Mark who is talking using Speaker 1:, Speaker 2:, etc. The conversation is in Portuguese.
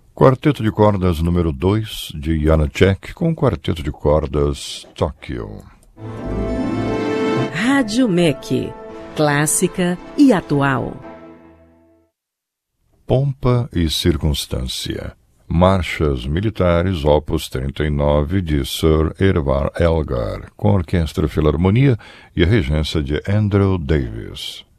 Speaker 1: Quarteto de cordas número 2 de Janacek com quarteto de cordas Tóquio.
Speaker 2: Rádio MEC, clássica e atual.
Speaker 1: Pompa e Circunstância. Marchas Militares, opus 39, de Sir Edvard Elgar, com a Orquestra Filarmonia e a regência de Andrew Davis.